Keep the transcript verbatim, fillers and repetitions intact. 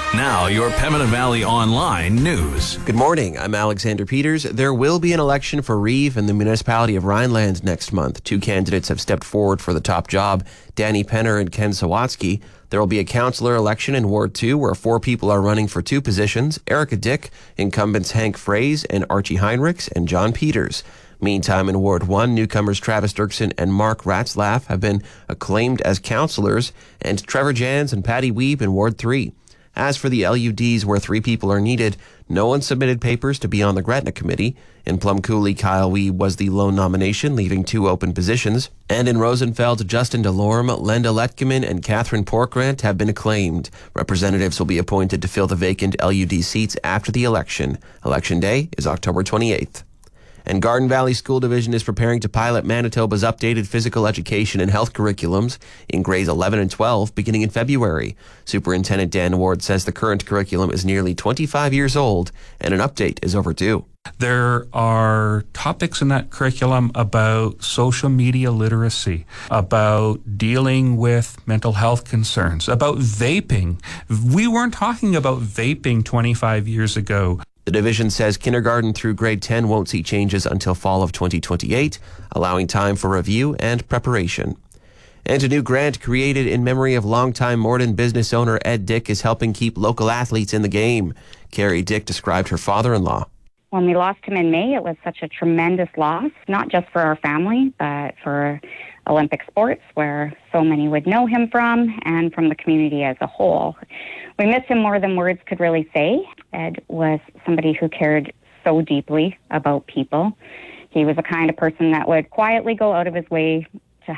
Now, your Pembina Valley Online news. Good morning. I'm Alexander Peters. There will be an election for Reeve in the municipality of Rhineland next month. Two candidates have stepped forward for the top job, Danny Penner and Ken Sawatsky. There will be a councillor election in Ward two where four people are running for two positions, Erica Dick, incumbents Hank Fraze and Archie Heinrichs, and John Peters. Meantime, in Ward one, newcomers Travis Dirksen and Mark Ratzlaff have been acclaimed as councillors, and Trevor Jans and Patty Weeb in Ward three. As for the L U Ds where three people are needed, no one submitted papers to be on the Gretna Committee. In Plum Cooley, Kyle Weeb was the lone nomination, leaving two open positions. And in Rosenfeld, Justin Delorme, Lenda Letkeman, and Catherine Porkrant have been acclaimed. Representatives will be appointed to fill the vacant L U D seats after the election. Election day is October twenty-eighth. And Garden Valley School Division is preparing to pilot Manitoba's updated physical education and health curriculums in grades eleven and twelve beginning in February. Superintendent Dan Ward says the current curriculum is nearly twenty-five years old and an update is overdue. There are topics in that curriculum about social media literacy, about dealing with mental health concerns, about vaping. We weren't talking about vaping twenty-five years ago. The division says kindergarten through grade ten won't see changes until fall of twenty twenty-eight, allowing time for review and preparation. And a new grant created in memory of longtime Morden business owner Ed Dick is helping keep local athletes in the game. Carrie Dick described her father-in-law. When we lost him in May, it was such a tremendous loss, not just for our family, but for Olympic sports, where so many would know him from, and from the community as a whole. We miss him more than words could really say. Ed was somebody who cared so deeply about people. He was the kind of person that would quietly go out of his way